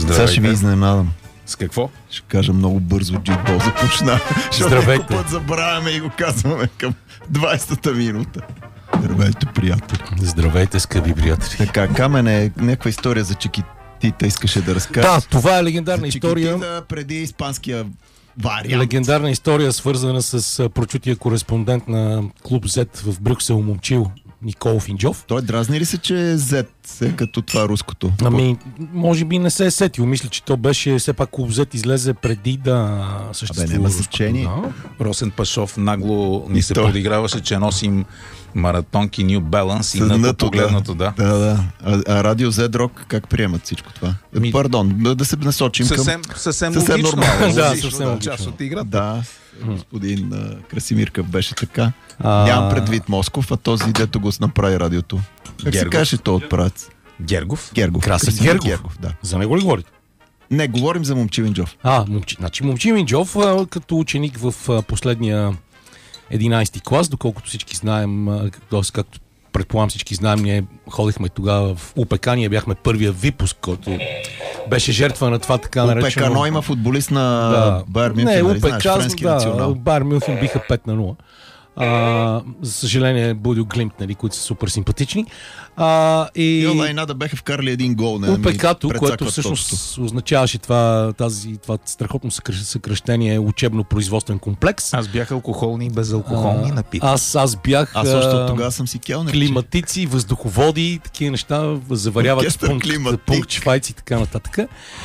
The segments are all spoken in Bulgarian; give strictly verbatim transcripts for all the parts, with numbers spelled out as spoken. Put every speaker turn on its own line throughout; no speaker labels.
Сега ще ви изненадам.
С какво?
Ще кажа много бързо, джитбол започна.
Здравейте.
Път забравяме и го казваме към двайсета минута. Здравейте, приятели.
Здравейте, скъпи приятели.
Така, Камене, някаква история за Чикитита искаше да разкаже.
Да, това е легендарна
за
история.
Чикитита преди испанския вариант.
Легендарна история, свързана с прочутия кореспондент на клуб Z в Брюксел, момчил Никола Финджов.
Той дразни ли се, че е Z, е като това руското?
Ами, може би не се е сетил. Мисля, че то беше, все пак клуб Z излезе преди да съществува.
Абе, няма значение.
Да.
Росен Пашов нагло ни се подиграваше, че носим маратонки New Balance и на погледното, да.
Да, да. А, а Радио Z Rock как приемат всичко това? Ми... Пардон, да се насочим
съвсем,
към...
Съвсем,
съвсем
логично.
нормално.
Да, съвсем логично.
Част от играта.
Да, господин uh, Красимирков беше така.
А...
Нямам предвид Москов, а този, дето го направи радиото. Как
Гергов?
се каже то от правец?
Гергов?
Гергов.
Красен
Красимир
Гергов.
Гергов, да.
За него ли говорите?
Не, говорим за Момчил Инджов.
А, момчи. Значи Момчил Инджов, като ученик в а, последния единайсети клас, доколкото всички знаем, т.е. както предполагам всички знаем, ние ходихме тогава в УПК, ние бяхме първия випуск, който беше жертва на това така наречено...
УПК, но има футболист на
да.
Байер Мюнхен,
не,
нали
УПК,
знаеш, френски
да,
национал.
Байер Мюнхен биха пет на нула. А, за съжаление, Будил Глимт, нали, които са супер симпатични. А, и...
Йола и Нада беха вкарали един гол. Не,
УПК-то, което всъщност точно означаваше това, тази, това страхотно съкръщение учебно-производствен комплекс.
Аз бях алкохолни и безалкохолни напитки.
Аз, аз бях
Аз още от тогава съм си келнер.
климатици, въздуховоди, такива неща, заваряват
Оркестър
пункт,
климатик.
пункт швайци и така нататък.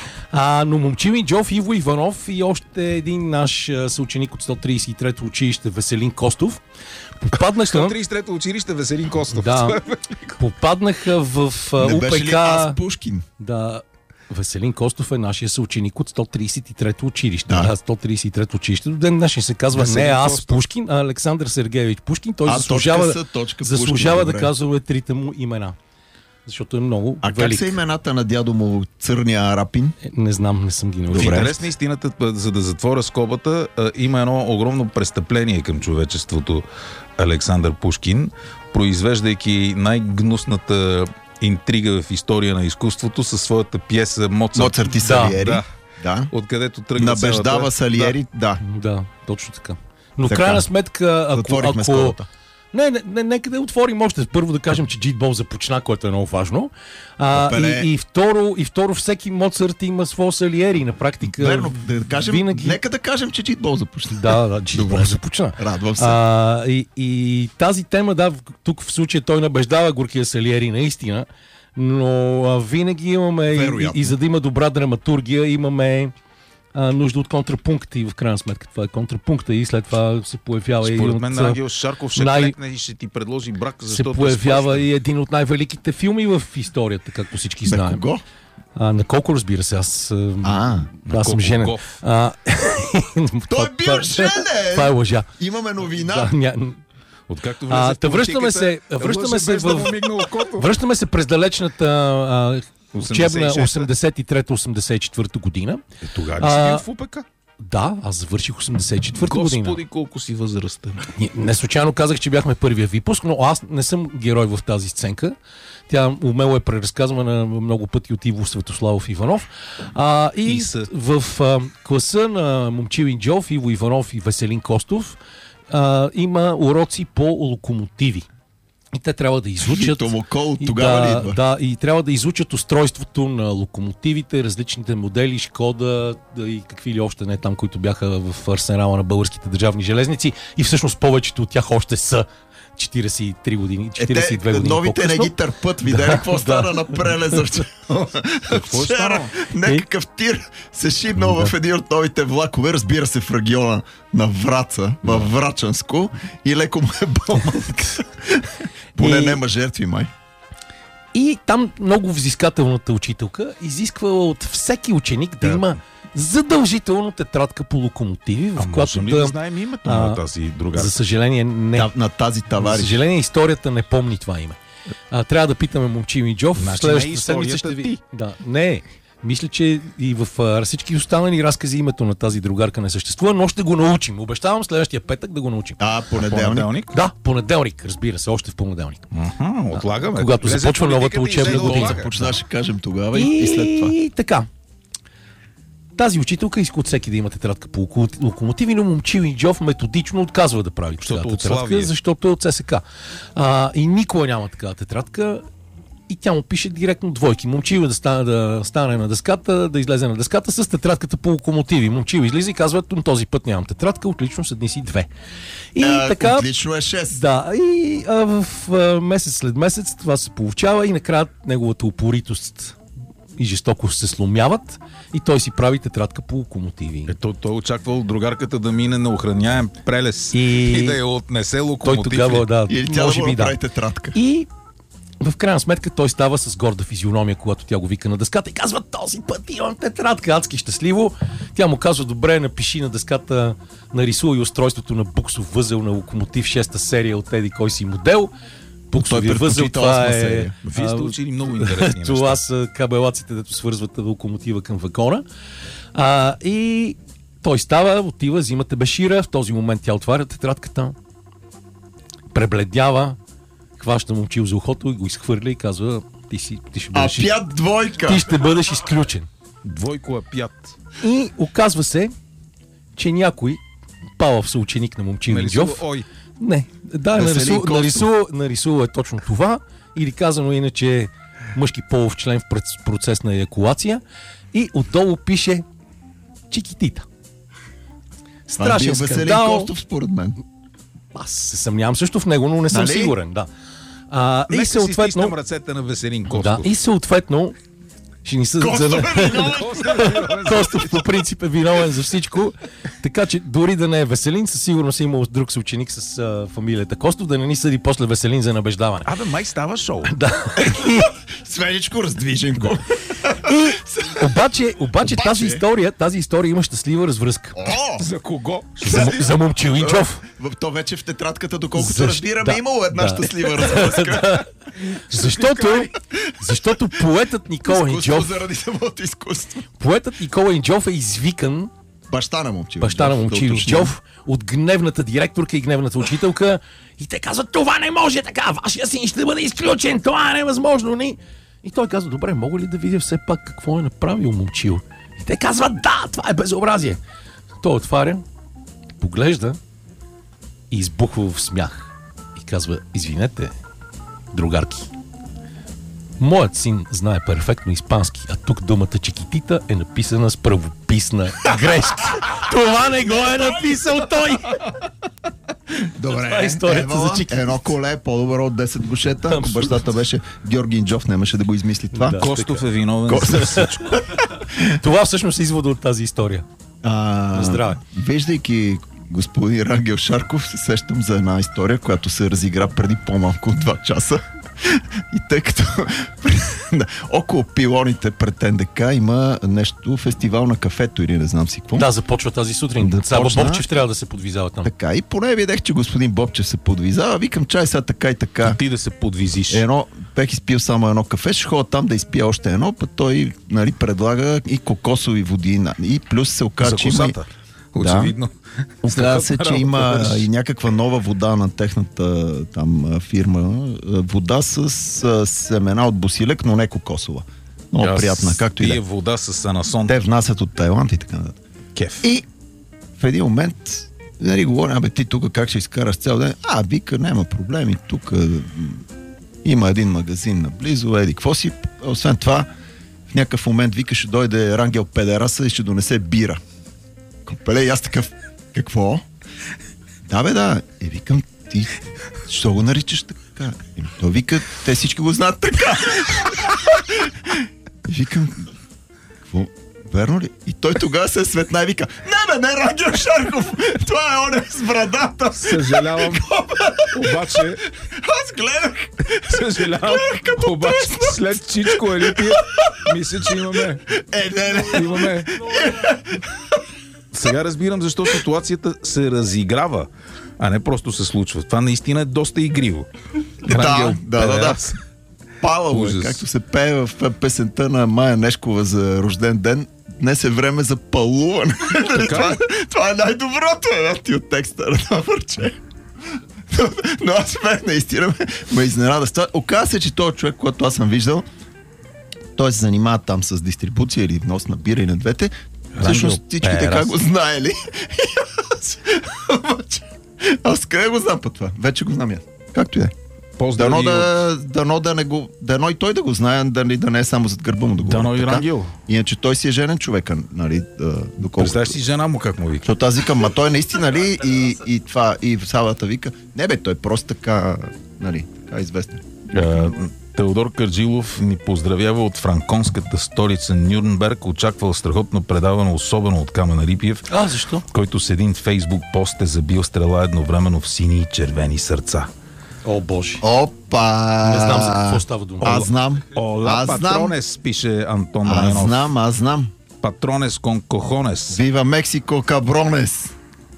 А, но Момчил Инджов, Иво Иванов и още един наш а, съученик от сто трийсет и трето училище Веселин Костов попаднаха...
сто трийсет и трето училище Веселин Костов.
Да, попаднаха в а,
Не беше ли
УПК...
аз Пушкин?
Да, Веселин Костов е нашия съученик от сто трийсет и трето училище.
Да.
Да, сто трийсет и трето училище. До ден днешен се казва
Веселин
не аз
Костов.
Пушкин, а Александър Сергеевич Пушкин. Той
А,
заслужава,
точка С, точка
заслужава
Пушкин,
да
добре.
казва трите му имена. Защото е много
А как
велик.
са имената на дядо му Църния Арапин?
Е, Не знам, не съм ги
В
научил.
интерес на истината, за да затворя скобата, има едно огромно престъпление към човечеството Александър Пушкин, произвеждайки най-гнусната интрига в история на изкуството със своята пиеса Моцарт.
Моцарт и Салиери.
Да,
Да.
откъдето тръгна
Набеждава
цялата...
Салиери, да.
Да, точно така. Но в
Така.
крайна сметка, ако...
Затворихме
ако...
скобата.
Не, не, не, нека да отворим още. Първо да кажем, че джитбол започна, което е много важно. А,
Опеле.
и, и, второ, и второ, всеки Моцарт има своя Салиери. На практика...
Верно, да кажем,
винаги...
нека да кажем, че джитбол започна.
Да, да, джитбол
Добре.
започна.
Радвам се.
А, и, и тази тема, да, тук в случая той набеждава горкия Салиери наистина, но а, винаги имаме, и, и,
Вероятно.
и за да има добра драматургия, имаме а, нужда от контрапункти, в крайна сметка. Това е контрапункта и след това се появява и
Според
от,
мен Ангел Шарков ще
най-
клекне и ще ти предложи брак,
се
защото
появява
е
и един от най-великите филми в историята, както всички
На
знаем.
кого?
А, на колко, разбира се, аз, а,
А,
аз съм
Колко
женен.
Гов.
А,
Той е бил женен!
Това е лъжа.
Имаме новина.
Да, ня...
Откакто
А,
влезе в
та връщаме
политиката,
се, връщаме
лъже
се
без да
в...
му мигна окото.
Връщаме се през далечната а, учебна
осемдесет и шеста.
осемдесет и трета осемдесет и четвърта година.
Е, тогава ли си
А,
бил в УПК?
Да, аз завърших осемдесет и четвърта година.
Господи, колко си възрастен.
Не, не случайно казах, че бяхме първия випуск, но аз не съм герой в тази сценка. Тя умело е преразказвана много пъти от Иво Светославов Иванов. А, и
И са.
в а, класа на Момчил Инджов, Иво Иванов и Веселин Костов а, има уроци по локомотиви. И те трябва да изучат...
Томокол
и
тогава ли
да,
идва?
да, и трябва да изучат устройството на локомотивите, различните модели, Шкода да, и какви ли още не там, които бяха в арсенала на българските държавни железници. И всъщност повечето от тях още са четирийсет и три години, четирийсет и две
е, те,
години
новите не
по-късно.
ги търпат. Видели какво стана на Прелеза вчера?
Какво е станало?
Някакъв тир се шибнал в един от новите влакове, разбира се в региона на Враца, във Врачанско, и леко му е бълмък. Поне
И-
нема жертви, май.
И там много взискателната учителка изисква от всеки ученик да,
Да.
има задължително тетрадка по локомотиви, в
А
която
можем ли
да...
да знаем името
а,
на тази друга?
За съжаление не.
Та- На тази
За
товарищ.
съжаление историята не помни това име. А, трябва да питаме Момчил Инджов.
Значи
Следващата
не е
седмица
историята
ще ви...
ти.
Да, не. Мисля, че и в а, всички останали разкази името на тази другарка не съществува, но ще го научим. Обещавам следващия петък да го научим.
А, понеделник.
Понеделник?
Да, понеделник, разбира се, още в понеделник.
Аха, отлагаме.
Когато
Влезе
започва
в
новата
политиката и
учебна
след да
година.
отлага.
Започна, ще кажем тогава и, и след това.
И така. тази учителка иска от всеки да има тетрадка по локомотиви, но Момчил Инджов методично отказва да прави
Защото
такава
от
тетрадка,
Славия.
защото е от ЦСК. А, и никога няма такава тетрадка. И тя му пише директно двойки. Момчил да стане, да стане на дъската, да излезе на дъската с тетрадката по локомотиви. Момчил излиза и казва, този път нямам тетрадка, отлично, седни си две. И
А,
така...
Отлично е шест.
Да, и а, в а, месец след месец това се получава и накрая неговата упоритост и жестокост се сломяват и той си прави тетрадка по локомотиви.
Ето, той очаквал другарката да мине на охраняем прелес
И-
и, да я отнесе
Той
локомотив.
тогава, да,
Или тя
може
да
би
му
да.
прави тетрадка.
И в крайна сметка той става с горда физиономия, когато тя го вика на дъската и казва, този път имам тетрадка, адски щастливо. Тя му казва, добре, напиши на дъската, нарисувай устройството на буксов възел на локомотив шеста серия от еди кой си модел. Буксовия възел,
предпочита
това
осма
е...
серия.
Вие сте
а,
учили много интересни
Това
неща.
са кабелаците, дето свързват локомотива към вагона. А, и той става, отива, взима тебешира. В този момент тя отваря тетрадката, пребледнява, хваща Момчил за ухото и го изхвърля и казва, ти, си, ти, ще,
А
бъдеш,
пят двойка.
ти ще бъдеш изключен.
Двойко апят.
И оказва се, че някой палав съученик на Момчил
Нарисува,
Инджов.
ой,
Не, да,
Веселин
нарисува,
Костов.
нарисува, нарисува е точно това, или казано иначе мъжки полов член в прец- процес на еякулация и отдолу пише Чикитита.
Това е бил
Страшен
Веселин
скандал.
Костов, според мен.
Аз се съмнявам също в него, но не съм
Нали?
сигурен. Да. А, и
нека си
съответно,
стиснем ръцете на Веселин
да,
Костов.
и съответно ще ни съдят за...
Костов е виновен.
Костов по принцип е виновен за всичко, така че дори да не е Веселин, със сигурност е имал друг съученик с а, фамилията Костов, да не ни съди после Веселин за набеждаване.
Абе, май става шоу.
Да.
Свеничко, раздвижен го.
Обаче, обаче,
Обаче-
тази история, тази история има щастлива развръзка.
О!
За кого?
За, за Момчил Инджов.
В- То вече в тетрадката, доколкото
Защо-
разбираме,
да,
имало една
да.
щастлива развръзка.
Защото, защото поетът Никола
Изкуство
Инджов,
заради самото изкуство.
поетът Никола Инджов е извикан,
Баща на Момчил.
баща на
да
Момчил
уточним.
Инджов, от гневната директорка и гневната учителка и те казват, това не може така, вашия син ще бъде изключен, това е невъзможно. Не. И той казва, добре, мога ли да видя все пак какво е направил Момчил? И те казват, да, това е безобразие. Той отваря, поглежда и избухва в смях. И казва, извинете, другарки, моят син знае перфектно испански, а тук думата чикитита е написана с правописна грешка. Това не го е написал той!
Добре,
Това е историята
ево,
за чикитите.
едно коле е по-добро от десет гушета. Ако
Абсолютно.
бащата беше Георги Инджов, нямаше да го измисли това.
Да.
Костов е виновен за всичко.
Това всъщност е извода от тази история.
А,
Здраве.
Виждайки господин Рангел Шарков, се сещам за една история, която се разигра преди по-малко от два часа. И тъй като да, около пилоните пред Н Д К има нещо, фестивал на кафето или не знам си какво.
Да, започва тази сутрин.
Да,
Сава
почна.
Бобчев трябва да се подвизава там.
Така, и поне видях, че господин Бобчев се подвизава. Викам, чай сега така и така.
Ти да се подвизиш.
Едно, бех изпил само едно кафе, ще ходя там да изпия още едно, път той нали, предлага и кокосови води. И плюс се оказа,
За
че има... и-
косата. Очевидно.
Оказва се, че
Работа
има
върши.
и някаква нова вода на техната там а, фирма. А, Вода с а, семена от босилек, но не кокосова. Много
Аз
приятна, както и да е.
пия вода с анасон.
Те внасят от Тайланд и така нататък.
Кеф.
И в един момент нали, говоря, абе ти тук как ще изкараш цял ден? А, вика, няма проблеми, тук м, има един магазин наблизо, еди, какво си? Освен това, в някакъв момент вика, ще дойде Рангел Педераса и ще донесе бира. Копеле, и аз такъв, какво? Да, бе, да. И викам, ти, що го наричаш така? И той вика, те всички го знаят така. И викам, какво? Верно ли? И той тогава се светна и вика, не, бе, не, Рангел Шарков, това е оне с брадата.
Съжалявам. Обаче,
Аз гледах.
съжалявам.
като
Обаче, след Чичко Елити, мисля, че имаме.
Е, не, не.
Имаме. Сега разбирам защо ситуацията се разиграва, а не просто се случва. Това наистина е доста игриво. Рангел
да, да, да.
Педерас.
Палало е,
Ужас.
както се пее в песента на Майя Нешкова за рожден ден. Днес е време за палуване. това, това е най-доброто, е, ти от текста на това парче. Но, но аз бях наистина ме, ме изненада с това. Оказва се, че този човек, който аз съм виждал, той се занимава там с дистрибуция или внос на бира и на двете. Всъщност всички така го знаели. Аз къде го знам по това? Вече го знам я. Както е. Дано да, дано да не го, дано и той да го знае, да, да не е само зад гърба му да го
Дано и Рангел.
Иначе той си е женен човека, нали, доколкото.
Представяш си жена му как му вика.
Защото аз викам, ма той наистина ли и, и това, и Савата вика, не бе, той просто така, нали, така известен.
Теодор Карджилов ни поздравява от франконската столица Нюрнберг. Очаквал страхотно предаване, особено от Камен Рипиев.
А, защо?
Който с един фейсбук пост е забил стрела едновременно в сини и червени сърца.
О, Боже.
Опа!
Не знам за какво става дума.
Аз знам.
Ола,
аз
патронес,
знам.
пише Антон
Аз
Райнов.
знам, аз знам.
Патронес кон кохонес.
Вива Мексико, кабронес.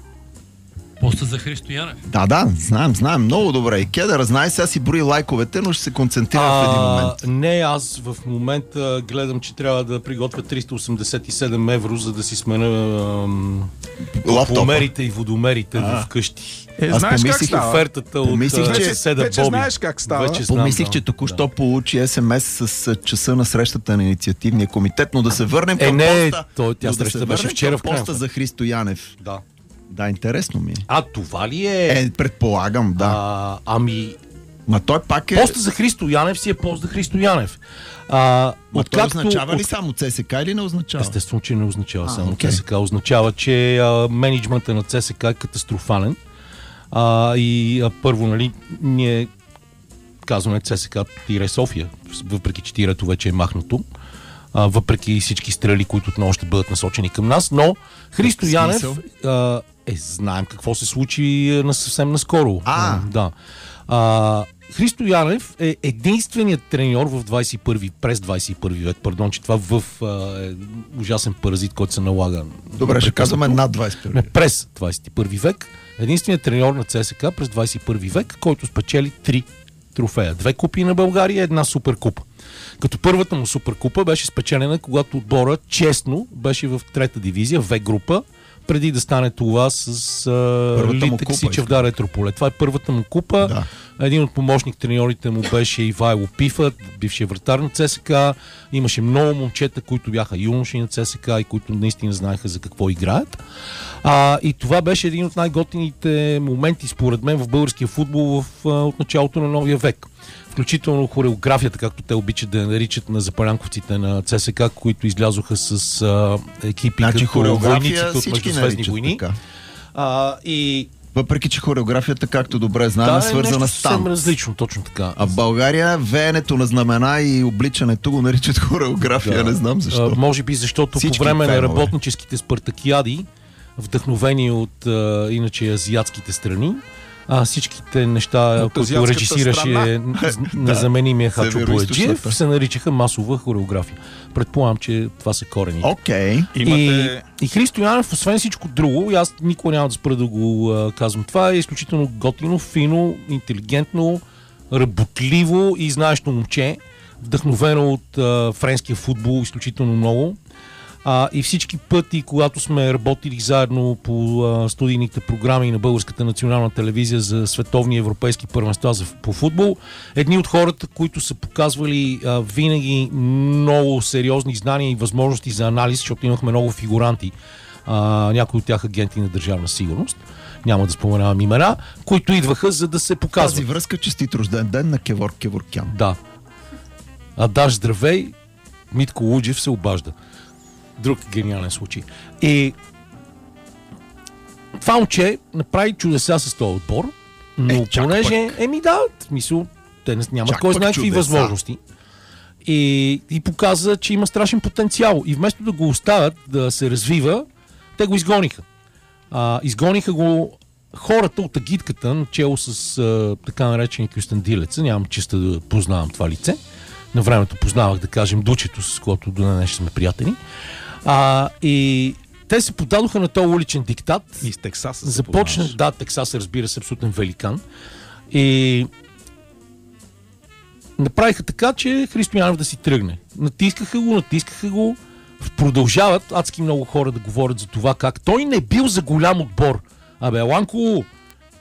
Поста за Христо Янев.
Да, да, знаем, знаем много добре. И Кедър знае, сега си брои лайковете, но ще се концентрира в един момент.
Не, аз в момента гледам, че трябва да приготвя триста осемдесет и седем евро, за да си смена топломерите и водомерите в къщи.
Е,
аз
знаеш
помислих,
как става?
Офертата от
Помислих, че-
съседа
вече
Боби.
знаеш как става.
Вече знам,
Помислих,
да.
че току-що
Да.
получи ес ем ес с часа на срещата на инициативния комитет, но да се върнем
Е,
към
не,
поста.
той- тя
но да
среща
се
беше
върнем
вчера
към
в крайна
поста
сметка.
за Христо Янев.
Да.
Да, интересно ми е.
А, това ли е?
Е, предполагам, да.
А, ами,
Ма той пак е...
поста за Христо Янев си е пост за Христо Янев. А,
Ма той
откакто-
означава ли
от-
само ЦСК или не означава?
Естествено, че не означава
А,
само
окей.
ЦСК. Означава, че а, менеджмента на ЦСК е катастрофален. А, и а, първо, нали, ние казваме ЦСК тире София, въпреки че тирето вече е махнато. А, въпреки всички стрели, които отново ще бъдат насочени към нас. Но Христо
В
Янев,
смисъл?
а, е, знаем какво се случи а, на съвсем наскоро.
А.
да. А, Христо Янев е единственият треньор в двадесет и първи, през двадесет и първи век, пардон, че това в а, е ужасен паразит, който се налага.
Добре, ще казваме над двадесет и първи.
Не, през двадесет и първи век. Единственият треньор на ЦСКА през двадесет и първи век, който спечели три трофея. Две купи на България и една суперкупа. Като първата му суперкупа беше спечелена, когато отбора честно беше в трета дивизия, В група, преди да стане това с
Първата му
Литек
купа,
Сичевдар Етрополе. Това е първата му купа.
Да.
Един от помощник треньорите му беше Ивайло Пифа, бившия вратар на ЦСКА. Имаше много момчета, които бяха юноши на ЦСКА и които наистина знаеха за какво играят. А, и това беше един от най-готините моменти, според мен, в българския футбол в, а, от началото на новия век. Включително хореографията, както те обичат да я наричат на запалянковците на ЦСКА, които излязоха с а, екипи
Значи
като войниците
хореография
от
всички
Междузвездни
наричат
войни.
така.
А, и
Въпреки, че хореографията, както добре знаем,
да,
е свързана
нещо
с
съвсем
танц.
различно, точно така.
А в България веенето на знамена и обличането го наричат хореография,
Да.
не знам защо.
А, може би защото
Всички
по време
фенове.
на работническите спартакиади, вдъхновени от а, иначе азиатските страни, а всичките неща,
От
които
азиатската
режисираше
страна.
незаменимия Хачо
Североизточната.
Бояджиев, се наричаха масова хореография. Предполагам, че това са корени.
Окей.
Имате...
И, и Христо Янев, освен всичко друго, и аз никога няма да спра да го а, казвам, това е изключително готино, фино, интелигентно, работливо и знаещо момче, вдъхновено от а, френския футбол изключително много. А, и всички пъти, когато сме работили заедно по а, студийните програми на Българската национална телевизия за световни и европейски първенства за, по футбол, едни от хората, които са показвали а, винаги много сериозни знания и възможности за анализ, защото имахме много фигуранти, а, някои от тях агенти на държавна сигурност, няма да споменавам имена, които идваха за да се
Тази
показват.
връзка честит рожден ден на Кевор Кеворкян.
Да. А даш здравей, Митко Луджев се обажда. Друг гениален случай. И това момче направи чудеса с този отбор, но
Е, чак
понеже, еми да, в смисъл, те не- нямат
Чак
кой
пък
знае какви
чудеса.
възможности. И, и показа, че има страшен потенциал. И вместо да го оставят да се развива, те го изгониха. А, изгониха го хората от агитката, начело с а, така наречения Кюстендилеца. Нямам честа да познавам това лице. На времето познавах, да кажем, Дучето, с което до днес сме приятели. А, и те се подадоха на този уличен диктат.
И с Тексас се
Започна,
познаваш.
да, Тексас, разбира се, абсолютен великан. И направиха така, че Христо Янев да си тръгне. Натискаха го, натискаха го. Продължават адски много хора да говорят за това как той не бил за голям отбор. Абе, Ланко,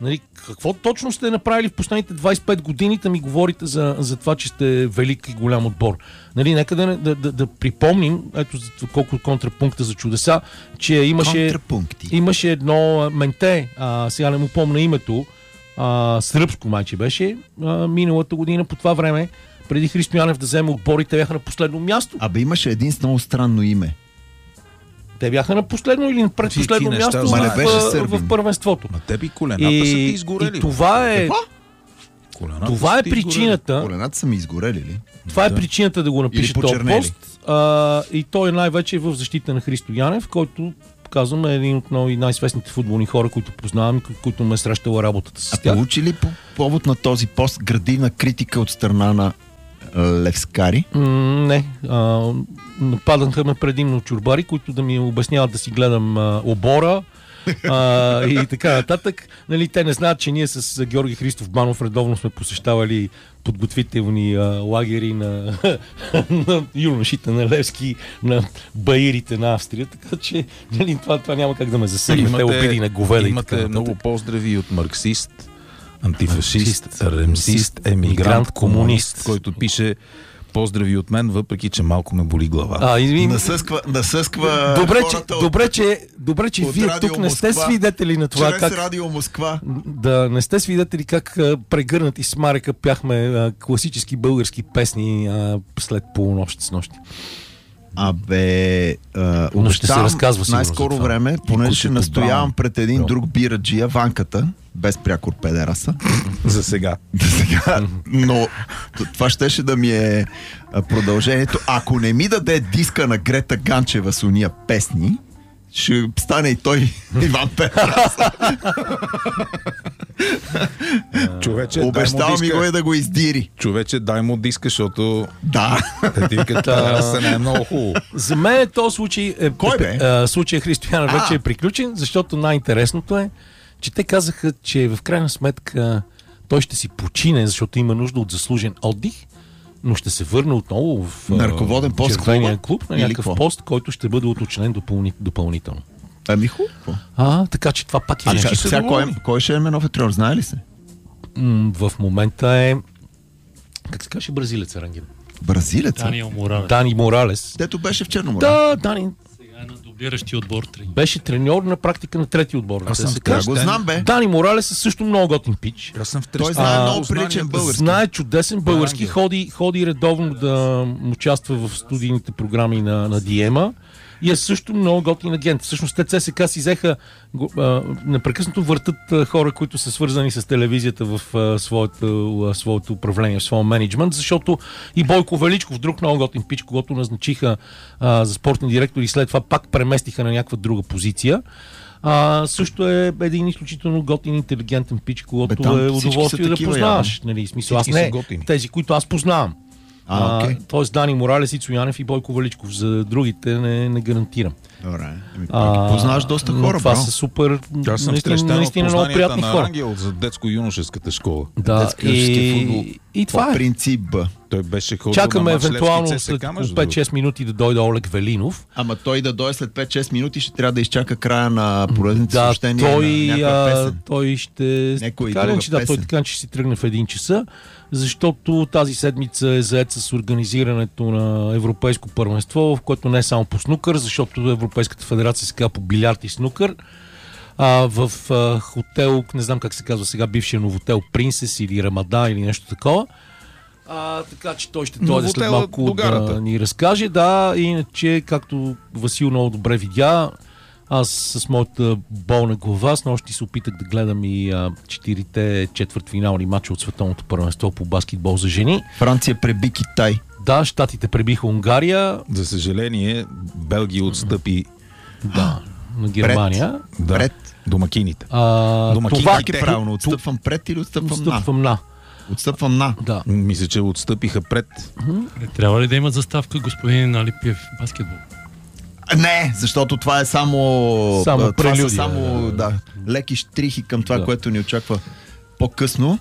Нали, какво точно сте направили в последните двайсет и пет години, да ми говорите за, за това, че сте велик и голям отбор? Нали, нека да, да, да, да припомним, ето колко контрапункта за чудеса, че имаше, имаше едно менте, а, сега не му помня името, а, сръбско майче беше, а, миналата година по това време, преди Христо Янев да вземе отборите, бяха на последно място.
Абе имаше един с много странно име.
Те бяха на последно или на предпоследно място в, в, в първенството.
На тебе и колената и, са ти изгорели.
И това е... Това е причината...
Колената са ми изгорели ли?
Това е причината да го напише този пост. А, и той е най-вече в защита на Христо Янев, който, казвам, е един от най-известните футболни хора, които познавам, които ме е срещала работата с тях.
А получи ли по повод на този пост градивна критика от страна на Левскари?
М- не. А, нападаха ме предимно чурбари, които да ми обясняват да си гледам а, обора а, и така нататък. Нали, те не знаят, че ние с Георги Христов Банов редовно сме посещавали подготвителни а, лагери на, на юношите на Левски, на баирите на Австрия, така че нали, това, това няма как да ме засегне. Те обиди на говеда и така нататък.
Имате много поздрави от марксист, антифашист, ремсист, емигрант, комунист, който пише поздрави от мен, въпреки че малко ме боли глава.
А, и... Насъсква, насъсква
добре, че, добре, че, добре, че вие тук не сте свидетели на това.
Чрез
как...
Радио Москва.
Да, не сте свидетели как а, прегърнати с Марека пяхме а, класически български песни а, след полунощ с нощи.
Абе, а,
но ще се разказва сигурно
най-скоро време, понеже ще настоявам пред един Браун. друг бираджия, Ванката, без прякор педераса.
За сега.
За сега. Но това щеше да ми е продължението. Ако не ми даде диска на Грета Ганчева с уния песни, ще стане и той Иван Петраса.
Човече,
обещава ми го е да го издири.
Човече, дай му диска, защото
да.
Те не е много хубаво.
За мен е този случай е,
Кой бе?
Е, случай Христо Янев вече е приключен, защото най-интересното е, че те казаха, че в крайна сметка той ще си почине, защото има нужда от заслужен отдих, но ще се върне отново в
на ръководен пост
червения клуб, на някакъв пост, който ще бъде уточнен допълни, допълнително.
Ами хубаво.
А, така че това пак е...
А, а сега кой, кой ще е нов треньор, знае ли се?
М- в момента е... Как се каже бразилец, Рангин?
Бразилец?
Даниел Моралес.
Дани Моралес.
Дето беше в Черноморе.
Да, Дани.
Сега е на дублиращи отбор. Треньор.
Беше треньор на практика на трети отбор.
Аз съм така, го знам, бе.
Дани Моралес е също много готин пич.
Аз съм в
Той знае много приличен български.
Знае чудесен български, ходи, ходи редовно да участва в студийните програми на, на Диема. И е също много готин агент. Всъщност те ЦСКА си взеха а, непрекъснато въртат а, хора, които са свързани с телевизията в а, своето, а, своето управление, в своя менеджмент, защото и Бойко Величков, друг много готин пич, когато назначиха а, за спортен директор и след това пак преместиха на някаква друга позиция. А, също е един изключително готин, интелигентен пич, когато е удоволствие да познаваш. Нали, смисъл, аз не, тези, които аз познавам.
А, okay.
Тоест Дани Моралес, Ицо Янев и Бойко Величков. За другите не, не гарантирам.
Добре. А, познаваш доста хора,
това
бро.
са супер,
аз съм
наистина, наистина много приятни хора.
Ангел за детско-юношеската школа.
Да, и, футбол. И това
по принцип.
Той беше ходил
чакаме
на мач
евентуално
Левски
след
ЦСКА,
пет-шест минути да дойде Олег Велинов.
Ама той да дойде след пет-шест минути, ще трябва да изчака края на поредните
да,
съобщения
той,
на някаква песен.
Той ще...
Некой
така,
друга
че, да, той така, че ще си тръгне в един часа, защото тази седмица е заед с организирането на Европейско първенство, в което не е само по снукър, защото Европейската федерация се казва по билярд и снукър. А, в а, хотел, не знам как се казва сега, бившия новотел Принцес или Рамада или нещо такова. А, така че той ще дойде след малко да ни разкаже. Да, иначе, както Васил много добре видя, аз с моята болна глава с нощи се опитах да гледам и а, четирите четвъртфинални мача от Световното първенство по баскетбол за жени.
Франция преби Китай.
Да, щатите пребиха Унгария.
За съжаление, Белгия отстъпи
да, на Германия.
Пред. Да. Пред.
Домакините.
А,
Домакините.
Това
е правилно. Отстъпвам пред или отстъпвам,
отстъпвам на? на.
Отстъпвам на.
Да.
Мисля, че отстъпиха пред.
Трябва ли да има заставка господин Алипиев в баскетбол?
Не, защото това е само...
Само
това
прелюдия.
Са само да, леки штрихи към това,
да.
което ни очаква по-късно.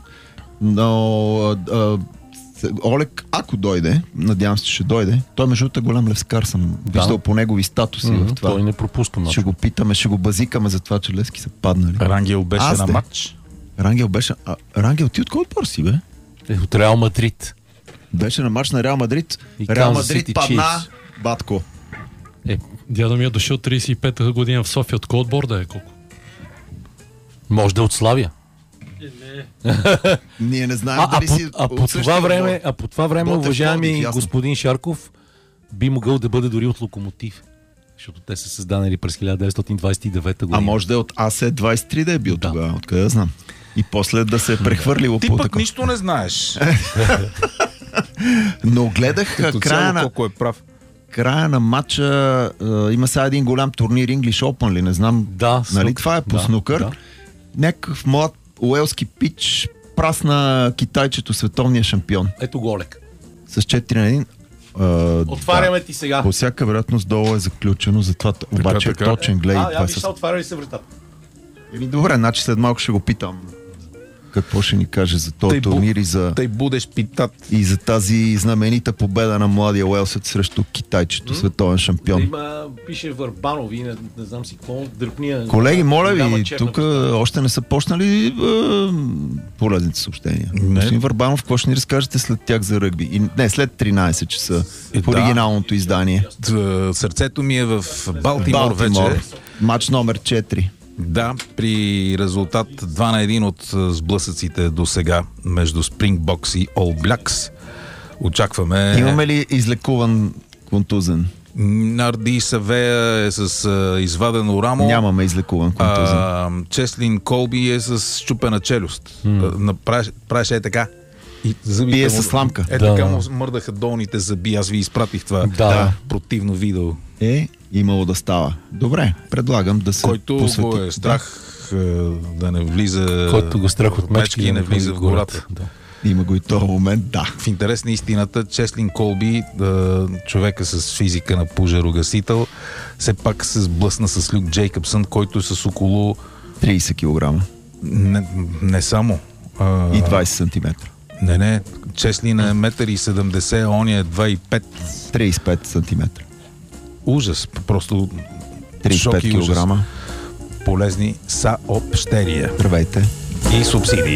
Но а, Олег, ако дойде, надявам се, че ще дойде, той между другото голям левскар, съм да. виждал по негови статуси mm-hmm, в това.
Той не пропуска.
Ще го питаме, ще го базикаме за това, че Левски са паднали.
Рангел беше
Аз
на
де.
матч.
Рангел беше... А, Рангел, ти от кой отбор си, бе?
Е, от Реал Мадрид.
Беше на матч на Реал Мадрид.
И
Реал
Канзас
Мадрид
Сити
падна,
Чифс.
батко.
Е,
Дядо ми е дошъл тридесет и пета година в София. От кой отбор да е? Колко?
може да е от Славия.
Ние не знаем
А, а,
дали
по,
си
а, по
от
това
същия
време,
отбор.
а по това време,
Ботев,
уважаеми
Пловдив, ясно.
господин Шарков, би могъл да бъде дори от Локомотив. Защото те са създадени през хиляда деветстотин двадесет и девета година.
А може да е от АС двадесет и три да е бил
Да.
тогава, откъде да знам. И после да се е прехвърлило
Ти
по
пък
такова.
нищо не знаеш.
Но гледах
Като
края
цяло
на,
колко е прав.
края на матча, а, има сега един голям турнир English Open ли, не знам.
Да,
Нали
снук.
това е по
Да,
снукър.
да.
Някакъв млад уелски пич прасна китайчето световния шампион.
Ето голек.
С четири на един. А,
Отваряме
да.
ти сега.
По всяка вероятност долу е заключено, затова обаче е
така.
точен, гледай.
А,
това
я
е
виж,
с...
сега отваря ли се вратата?
Еми, добре, значи след малко ще го питам какво ще ни каже за този
Тъй бу-
турнир и за,
Тъй будеш питат.
и за тази знаменита победа на младия Уелсът срещу китайчето, световен шампион.
Има, пише Върбанов и не, не знам си какво, дръпния.
Колеги, моля
голяма
ви,
черна
тук
коса.
още не са почнали е, полезните съобщения.
Не.
Господин Върбанов, какво ще ни разкажете след тях за ръгби? И, не, след тринадесет часа
Е,
в
да.
оригиналното издание.
Т- Сърцето ми е в Балтимор,
Балтимор,
вече.
матч номер четири.
Да, при резултат два на един от а, сблъсъците до сега между Springboks и All Blacks. Очакваме...
Имаме ли излекуван контузен?
Нарди Савея е с а, извадено рамо.
Нямаме излекуван контузен.
А, Чеслин Колби е с щупена челюст. Mm. Правеше, правеше е така. И зъбите
Пие
му-
със сламка.
Е
Да.
така му мърдаха долните зъби. Аз ви изпратих това
Да.
противно видео.
Е, имало да става. Добре, предлагам да се
Който
посвети.
го е страх е, да не влиза...
Който го страх от мечки
и не влиза в гората.
Да.
Да. Има го и този момент, да.
В интерес на истината, Чеслин Колби, да, човека с физика на пожарогасител, все пак се сблъсна с Люк Джейкъбсън, който е с около...
тридесет килограма
Не, не само. А,
и двадесет сантиметра.
Не, не. Чеслин е метър и седемдесет, а он е два и пет.
тридесет и пет сантиметра.
Ужас. Просто
тридесет и
шок
пет
и ужас.
килограма.
Полезни съобщения
Здравейте.
и субсидии.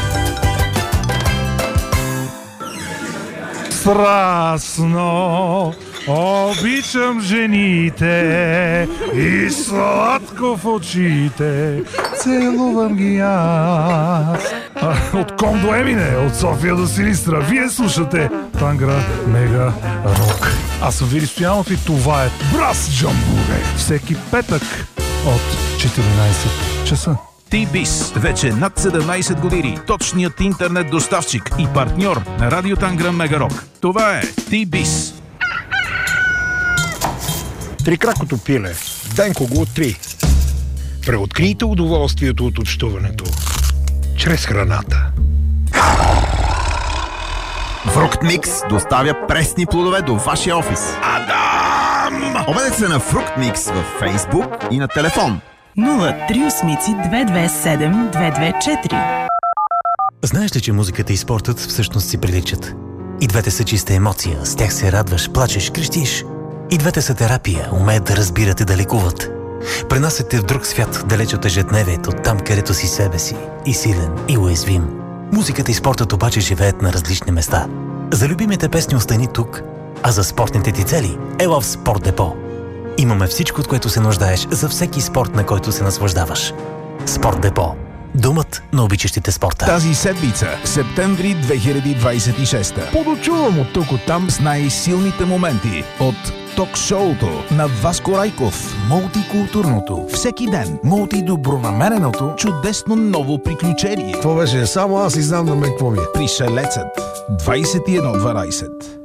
Страстно обичам жените и сладко в очите целувам ги аз. А, от Ком до Емине, от София до Силистра, вие слушате Тангра Мега Рок. Аз съм Вили Стоянов и това е Брас Джамбуре. Всеки петък от четиринадесет часа.
T-Biz. Вече над седемнадесет години. Точният интернет доставчик и партньор на Радио Тангра Мегарок. Това е T-Biz.
Трикракото пиле. Денко го откри. Преоткрийте удоволствието от общуването чрез храната.
Фрукт Микс доставя пресни плодове до вашия офис. Адам! Обадете се на Фрукт Микс във Фейсбук и на телефон.
нула три осмици две две седем две две четири.
Знаеш ли, че музиката и спортът всъщност си приличат? И двете са чиста емоция, с тях се радваш, плачеш, крещиш. И двете са терапия, умеят да разбират и да лекуват. Пренасят те в друг свят, далеч от ежедневието, там където си себе си. И силен, и уязвим. Музиката и спортът обаче живеят на различни места. За любимите песни остани тук, а за спортните ти цели ела в Спорт Депо. Имаме всичко, от което се нуждаеш за всеки спорт, на който се наслаждаваш. Спорт Депо. Думът на обичащите спорта.
Тази седмица, септември две хиляди двадесет и шеста.
Подочувам от тук от там.
С най-силните моменти от ток-шоуто на Васко Райков. Мултикултурното. Всеки ден. Мултидобронамереното. Чудесно ново приключение.
Това беше само аз и знам на мен какво ми е.
Пришелецът. двадесет и едно дванадесет.